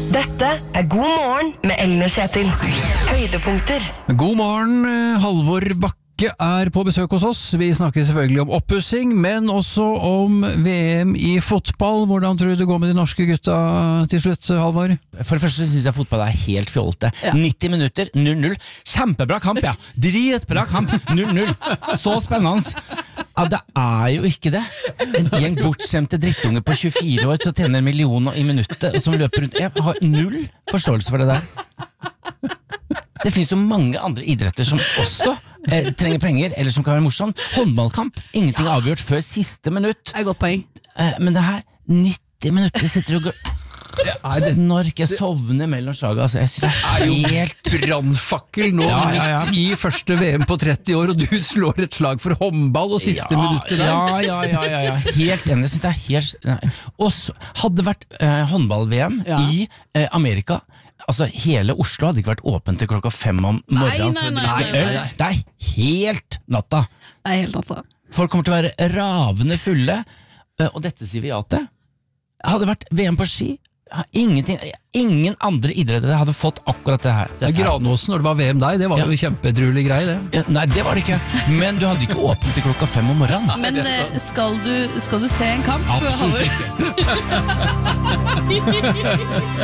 Dette God morgen med Ellen og Kjetil. Høydepunkter. God morgen, Halvor Bakke på besøk hos oss. Vi snakker selvfølgelig om oppussing, men også om VM i fotball. Hvordan tror du det går med de norske gutta til slutt, Halvor? For det første synes jeg fotball helt fjolte. 90 minutter, 0-0. Kjempebra kamp, ja. Dritbra kamp, 0-0. Så spennende. Ja, det jo ikke det. En gjeng bortskjemte drittunge på 24 år som tjener millioner i minuttet, og som løper rundt. Jeg har null forståelse for det der. Det finnes jo mange andre idretter som også trenger penger, eller som kan være morsom. Håndballkamp, ingenting avgjort før siste minutt. Det godt poeng. Men det her, 90 minutter, sitter og går... Snork, jeg sovner mellom slaget. Altså, jeg synes det helt brannfakkel nå midt i første VM på 30 år, og du slår et slag for håndball og siste minuttet der. Ja, helt enig. Jeg synes det helt... Og så hadde det vært håndball-VM i Amerika. Altså, hele Oslo hadde ikke vært åpent til 5:00 om morgenen. Nei. Det helt natta. Det helt natta. Folk kommer til å være ravende fulle, og dette sier vi ja til. Hadde vært VM på ski. Ingen andre idretter hadde fått akkurat det her. Granåsen når det var VM der, det var jo kjempedruelig greie det. Nei, det var det ikke. Men du hadde ikke åpnet til 5:00 om morgenen. Men skal du se en kamp? Absolutt ikke.